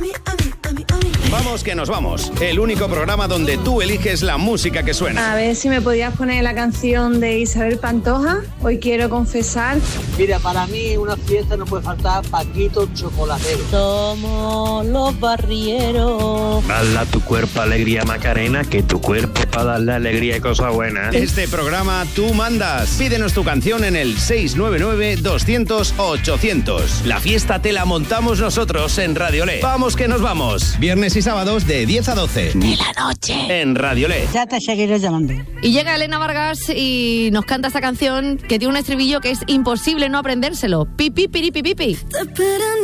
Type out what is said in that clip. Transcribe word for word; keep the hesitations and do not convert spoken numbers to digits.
Vamos que nos vamos. El único programa donde tú eliges la música que suena. A ver si me podías poner la canción de Isabel Pantoja. Hoy quiero confesar. Mira, para mí una fiesta no puede faltar Paquito Chocolatero. Somos los barrieros. Dale a tu cuerpo alegría, Macarena, que tu cuerpo para darle alegría y cosas buenas. Este programa tú mandas. Pídenos tu canción en el seis nueve nueve, doscientos, ochocientos. La fiesta te la montamos nosotros en Radiolé. Vamos que nos vamos. Viernes y sábados de diez a doce De la noche. en Radiolé. Ya te seguiré llamando. Y llega Elena Vargas y nos canta esta canción que tiene un estribillo que es imposible no aprendérselo. Pipi, piri, pipi, pipi.